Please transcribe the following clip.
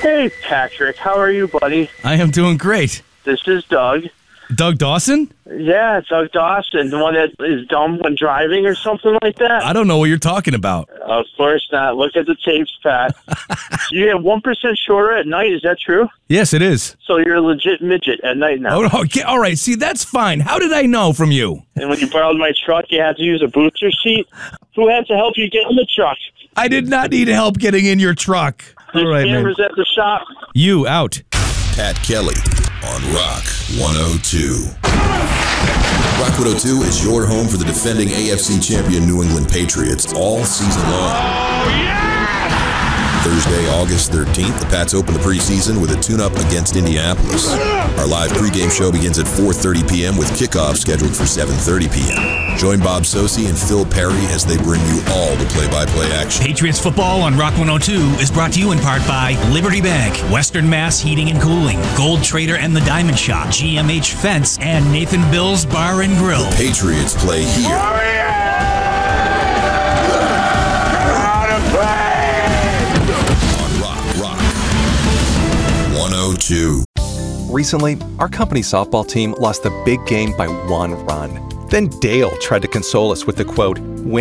Hey, Patrick. How are you, buddy? I am doing great. This is Doug. Doug Dawson? Yeah, Doug Dawson, the one that is dumb when driving or something like that. I don't know what you're talking about. Of course not. Look at the tapes, Pat. You get 1% shorter at night. Is that true? Yes, it is. So you're a legit midget at night now. Oh, okay, all right. See, that's fine. How did I know from you? And when you borrowed my truck, you had to use a booster seat. Who had to help you get in the truck? I did not need help getting in your truck. There's All right, man. cameras at the shop. You out. Pat Kelly on Rock 102. Rock 102 is your home for the defending AFC champion New England Patriots all season long. Oh, yeah! Thursday, August 13th, the Pats open the preseason with a tune-up against Indianapolis. Our live pregame show begins at 4:30 p.m. with kickoff scheduled for 7:30 p.m. Join Bob Sosi and Phil Perry as they bring you all the play-by-play action. Patriots football on Rock 102 is brought to you in part by Liberty Bank, Western Mass Heating and Cooling, Gold Trader and the Diamond Shop, GMH Fence, and Nathan Bill's Bar and Grill. The Patriots play here. Oh, yeah! On Rock 102. Recently, our company softball team lost the big game by 1 run. Then Dale tried to console us with the quote,